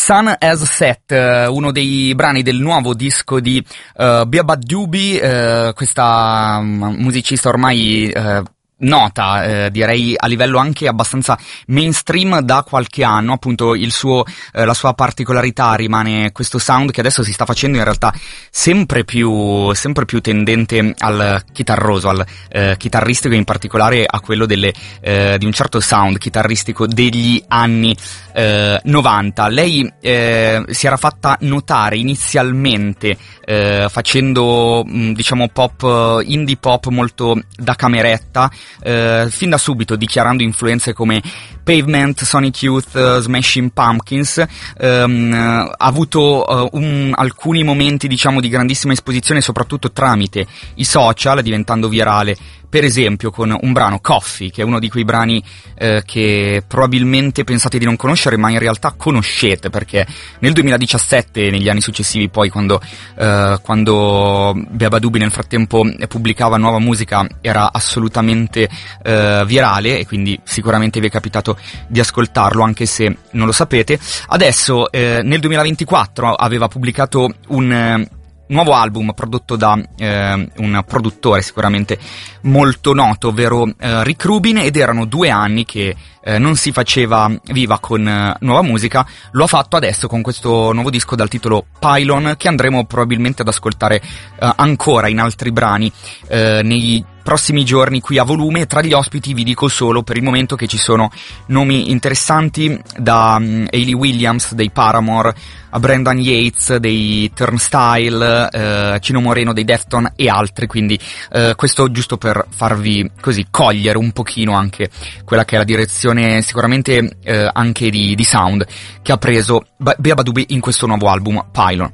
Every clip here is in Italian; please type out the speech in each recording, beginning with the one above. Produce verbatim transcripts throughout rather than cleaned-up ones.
Sun Has Set, uno dei brani del nuovo disco di uh, Beabadoobee, uh, questa um, musicista ormai uh, nota, eh, direi a livello anche abbastanza mainstream da qualche anno. Appunto il suo, eh, la sua particolarità rimane questo sound che adesso si sta facendo in realtà sempre più, sempre più tendente al chitarroso, al eh, chitarristico, in particolare a quello delle, eh, di un certo sound chitarristico degli anni eh, novanta. Lei eh, si era fatta notare inizialmente eh, facendo mh, diciamo pop, indie pop molto da cameretta, Uh, fin da subito dichiarando influenze come Pavement, Sonic Youth, uh, Smashing Pumpkins. Um, uh, ha avuto uh, un, alcuni momenti diciamo di grandissima esposizione soprattutto tramite i social, diventando virale per esempio con un brano, Coffee, che è uno di quei brani uh, che probabilmente pensate di non conoscere ma in realtà conoscete, perché nel duemiladiciassette, negli anni successivi poi, quando, uh, quando Beabadoobee nel frattempo pubblicava nuova musica, era assolutamente uh, virale, e quindi sicuramente vi è capitato di ascoltarlo anche se non lo sapete. Adesso eh, nel duemilaventiquattro aveva pubblicato un eh, nuovo album prodotto da eh, un produttore sicuramente molto noto, ovvero eh, Rick Rubin, ed erano due anni che eh, non si faceva viva con eh, nuova musica. Lo ha fatto adesso con questo nuovo disco dal titolo Pylon, che andremo probabilmente ad ascoltare eh, ancora in altri brani eh, nei prossimi giorni qui a Volume. Tra gli ospiti vi dico solo per il momento che ci sono nomi interessanti, da um, Hayley Williams dei Paramore a Brendan Yates dei Turnstile, eh, Cino Moreno dei Defton e altri, quindi eh, questo giusto per farvi così cogliere un pochino anche quella che è la direzione sicuramente eh, anche di, di sound che ha preso Beabadoobee in questo nuovo album Pylon.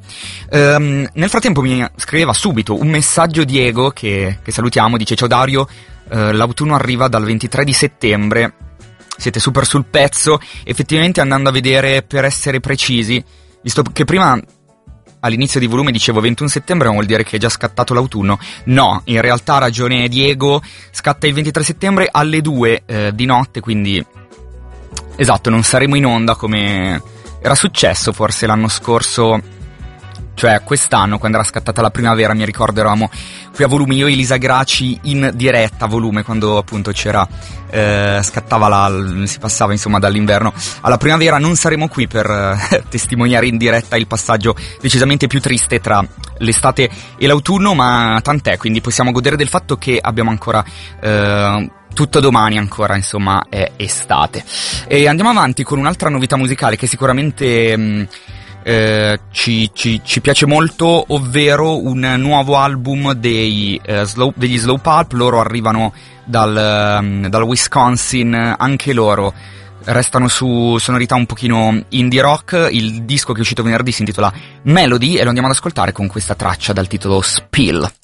Um, nel frattempo mi scriveva subito un messaggio Diego, che, che salutiamo, dice: ciao Dario, uh, l'autunno arriva dal ventitré di settembre, siete super sul pezzo. Effettivamente, andando a vedere, per essere precisi, visto che prima all'inizio di Volume dicevo ventuno settembre, vuol dire che è già scattato l'autunno. No, in realtà ha ragione Diego, scatta il ventitré settembre alle due eh, di notte, quindi esatto, non saremo in onda come era successo forse l'anno scorso, cioè quest'anno, quando era scattata la primavera. Mi ricordo eravamo qui a Volume, io e Elisa Graci in diretta a Volume, quando appunto c'era eh, scattava la, si passava insomma dall'inverno alla primavera. Non saremo qui per eh, testimoniare in diretta il passaggio decisamente più triste tra l'estate e l'autunno, ma tant'è, quindi possiamo godere del fatto che abbiamo ancora eh, tutto domani ancora, insomma, è estate. E andiamo avanti con un'altra novità musicale che sicuramente mh, Eh, ci, ci, ci piace molto, ovvero un nuovo album dei, eh, slow, degli Slow Pulp. Loro arrivano dal, um, dal Wisconsin, anche loro restano su sonorità un pochino indie rock. Il disco che è uscito venerdì si intitola Melody e lo andiamo ad ascoltare con questa traccia dal titolo Spill.